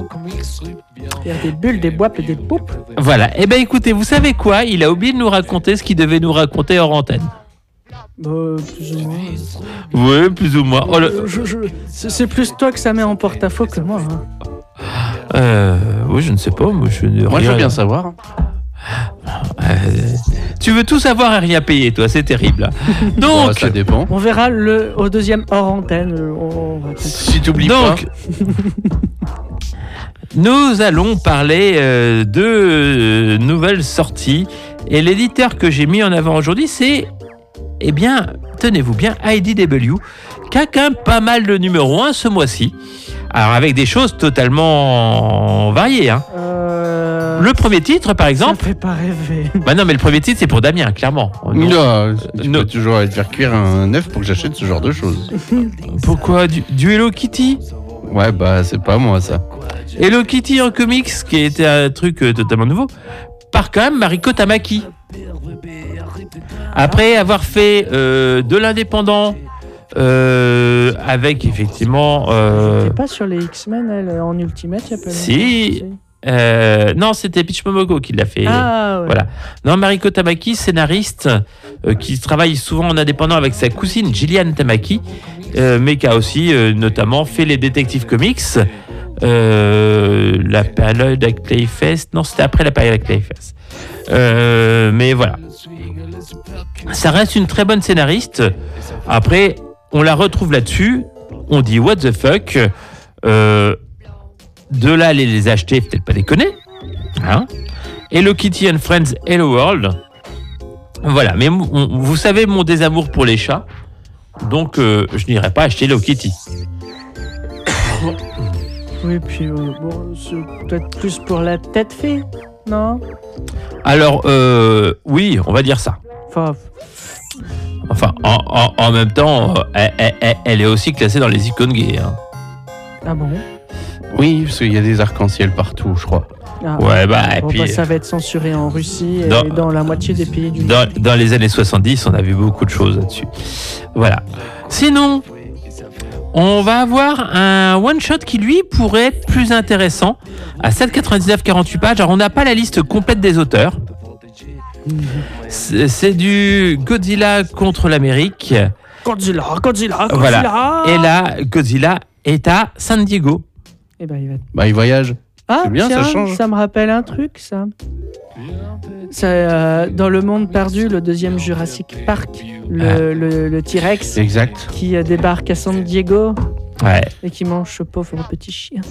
Il y a des bulles, des boîtes et des poupes. Voilà. Eh ben écoutez, vous savez quoi? Il a oublié de nous raconter ce qu'il devait nous raconter hors antenne. Plus ou moins. Oui, plus ou moins. Oh, C'est plus toi que ça met en porte-à-faux que moi. Hein. Oui, je ne sais pas. Moi, je veux bien savoir. Tu veux tout savoir et rien payer, toi, c'est terrible. Donc, ça dépend. On verra au deuxième hors antenne. Si tu oublies pas. Nous allons parler de nouvelles sorties. Et l'éditeur que j'ai mis en avant aujourd'hui, c'est, eh bien, tenez-vous bien, IDW, qui a quand même pas mal de numéro 1 ce mois-ci. Alors, avec des choses totalement variées. Hein. Le premier titre, par exemple. Ça fait pas rêver. Bah non, mais le premier titre, c'est pour Damien, clairement. Non, tu peux toujours aller te faire cuire un œuf pour que j'achète ce genre de choses. Pourquoi du Hello Kitty? Ouais, bah, c'est pas moi, ça. Hello Kitty en comics, qui était un truc totalement nouveau, par quand même Mariko Tamaki. Après avoir fait de l'indépendant, avec effectivement. T'es pas sur les X-Men, elle, en Ultimate, il y a pas Si. Non, c'était Peach Momoko qui l'a fait. Ah, ouais. Voilà. Non, Mariko Tamaki, scénariste, qui travaille souvent en indépendant avec sa cousine Gillian Tamaki, mais qui a aussi notamment fait les Detective Comics, la période avec Clayface. Non, c'était après la période avec Clayface. Mais voilà. Ça reste une très bonne scénariste. Après, on la retrouve là-dessus. On dit what the fuck. De là, aller les acheter, peut-être pas déconner. Hein? Hello Kitty and Friends, Hello World. Voilà, mais vous savez mon désamour pour les chats. Donc, je n'irai pas acheter Hello Kitty. Oui, puis c'est peut-être plus pour la tête fée, non? Alors, oui, on va dire ça. Enfin, en même temps, elle est aussi classée dans les icônes gays. Hein. Ah bon? Oui, parce qu'il y a des arcs-en-ciel partout, je crois. Ah, ouais, bah, et puis. Ça va être censuré en Russie et dans la moitié des pays du monde. Dans les années 70, on a vu beaucoup de choses là-dessus. Voilà. Sinon, on va avoir un one-shot qui, lui, pourrait être plus intéressant, à 7,99-48 pages. Alors, on n'a pas la liste complète des auteurs. C'est du Godzilla contre l'Amérique. Godzilla. Voilà. Et là, Godzilla est à San Diego. Et ben, il voyage. Ah, c'est bien, tiens, ça change. Ça me rappelle un truc, ça. Dans le monde perdu, le deuxième Jurassic Park, le T-Rex, exact, qui débarque à San Diego, ouais, et qui mange ce pauvre petit chien.